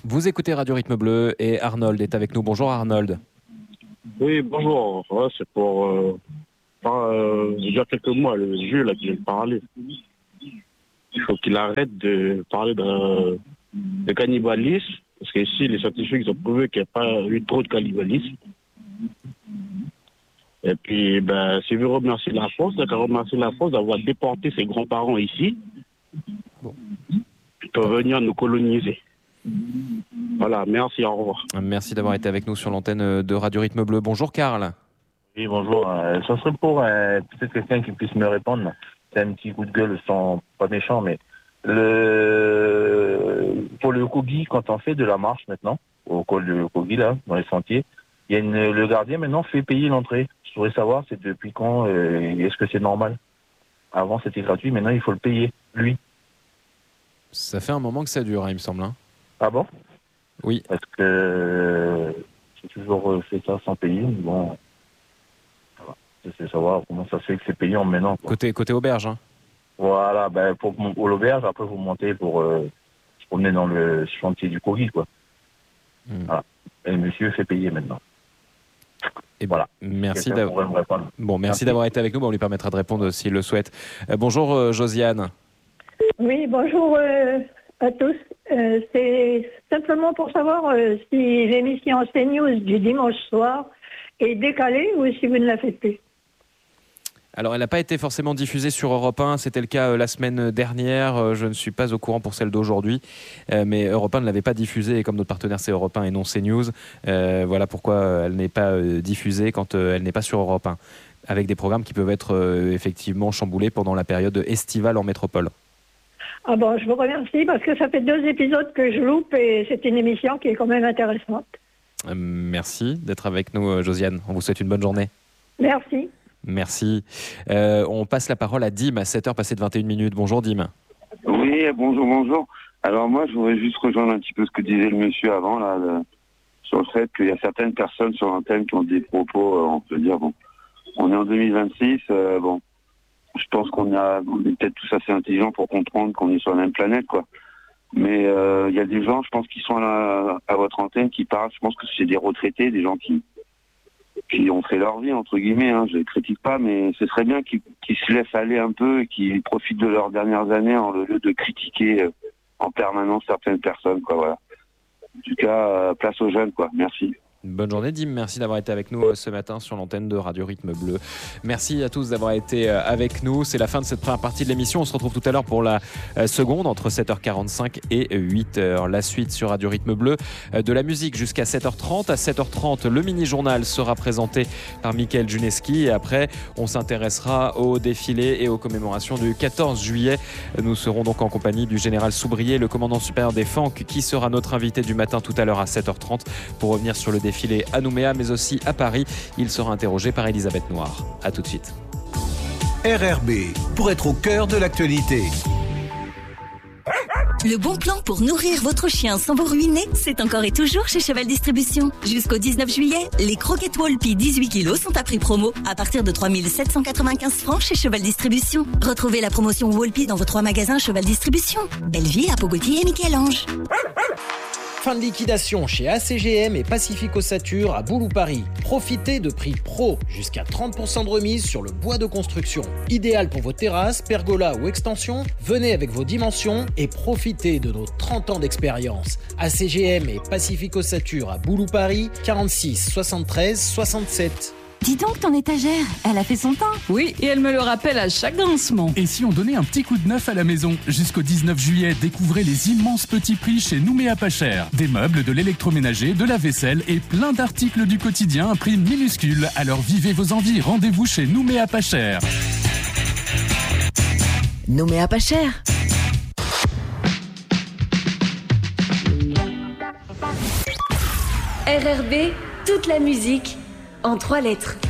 Vous écoutez Radio Rythme Bleu et Arnold est avec nous. Bonjour Arnold. Oui, bonjour. Ouais, c'est pour il y a quelques mois, le vieux là qui vient de parler. Il faut qu'il arrête de parler de cannibalisme, parce qu'ici, les scientifiques ont prouvé qu'il n'y a pas eu trop de cannibalisme. Et puis, s'il veut remercier la France, il a qu'à remercier la France d'avoir déporté ses grands-parents ici. Bon. Ils peuvent venir nous coloniser. Voilà, merci, au revoir. Merci d'avoir été avec nous sur l'antenne de Radio Rythme Bleu. Bonjour Karl. Oui, bonjour. Ça serait pour peut-être quelqu'un qui puisse me répondre. C'est un petit coup de gueule sans pas méchant, mais pour le Kogi, quand on fait de la marche maintenant, au col de Kogi, là, dans les sentiers, il y a le gardien maintenant fait payer l'entrée. Je voudrais savoir, c'est depuis quand, est-ce que c'est normal? Avant, c'était gratuit, maintenant, il faut le payer, lui. Ça fait un moment que ça dure, il me semble. Hein. Ah bon? Oui. Parce que j'ai toujours fait ça sans payer. Bon, c'est savoir comment ça se fait que c'est payant maintenant. Quoi. Côté auberge. Hein. Voilà, pour l'auberge, après vous montez pour se promener dans le chantier du Covid, quoi. Voilà. Et le monsieur fait payer maintenant. Et voilà. Merci d'avoir été avec nous. On lui permettra de répondre s'il le souhaite. Bonjour Josiane. Oui, bonjour à tous. C'est simplement pour savoir si l'émission CNews du dimanche soir est décalée ou si vous ne la faites plus. Alors, elle n'a pas été forcément diffusée sur Europe 1. C'était le cas la semaine dernière. Je ne suis pas au courant pour celle d'aujourd'hui. Mais Europe 1 ne l'avait pas diffusée. Et comme notre partenaire, c'est Europe 1 et non CNews, voilà pourquoi elle n'est pas diffusée quand elle n'est pas sur Europe 1. Avec des programmes qui peuvent être effectivement chamboulés pendant la période estivale en métropole. Ah bon, je vous remercie parce que ça fait 2 épisodes que je loupe et c'est une émission qui est quand même intéressante. Merci d'être avec nous, Josiane. On vous souhaite une bonne journée. Merci. Merci. On passe la parole à Dim à 7h passées de 21 minutes. Bonjour Dim. Oui, bonjour. Alors moi, je voudrais juste rejoindre un petit peu ce que disait le monsieur avant, là, sur le fait qu'il y a certaines personnes sur l'antenne qui ont des propos, on peut dire, bon, on est en 2026, bon, je pense qu'on est peut-être tous assez intelligents pour comprendre qu'on est sur la même planète, quoi. Mais il y a des gens, je pense, qui sont à votre antenne, qui parlent, je pense que c'est des retraités, des gens qui ont fait leur vie, entre guillemets, hein, je les critique pas, mais ce serait bien qu'ils se laissent aller un peu et qu'ils profitent de leurs dernières années en lieu de critiquer en permanence certaines personnes, quoi, voilà. En tout cas, place aux jeunes, quoi. Merci. Bonne journée Dim, merci d'avoir été avec nous ce matin sur l'antenne de Radio Rythme Bleu. Merci à tous d'avoir été avec nous. C'est la fin de cette première partie de l'émission. On se retrouve tout à l'heure pour la seconde entre 7h45 et 8h. La suite sur Radio Rythme Bleu, de la musique jusqu'à 7h30. À 7h30, le mini-journal sera présenté par Mickaël Juneski et après, on s'intéressera au défilé et aux commémorations du 14 juillet. Nous serons donc en compagnie du général Soubrier, le commandant supérieur des FANC, qui sera notre invité du matin tout à l'heure à 7h30 pour revenir sur le défilé à Nouméa, mais aussi à Paris. Il sera interrogé par Elisabeth Noir. A tout de suite. RRB, pour être au cœur de l'actualité. Le bon plan pour nourrir votre chien sans vous ruiner, c'est encore et toujours chez Cheval Distribution. Jusqu'au 19 juillet, les croquettes Walpy 18 kg sont à prix promo à partir de 3 795 francs chez Cheval Distribution. Retrouvez la promotion Walpy dans vos 3 magasins Cheval Distribution. Belleville, Apogoti et Michel-Ange. Fin de liquidation chez ACGM et Pacific Ossature à Boulou Paris. Profitez de prix pro, jusqu'à 30% de remise sur le bois de construction. Idéal pour vos terrasses, pergolas ou extensions, venez avec vos dimensions et profitez de nos 30 ans d'expérience. ACGM et Pacific Ossature à Boulou Paris, 46 73 67. Dis donc, ton étagère, elle a fait son temps. Oui, et elle me le rappelle à chaque grincement. Et si on donnait un petit coup de neuf à la maison? Jusqu'au 19 juillet, découvrez les immenses petits prix chez Nouméa pas cher. Des meubles, de l'électroménager, de la vaisselle et plein d'articles du quotidien à prix minuscule. Alors vivez vos envies, rendez-vous chez Nouméa pas cher. Nouméa pas cher. RRB, toute la musique en 3 lettres.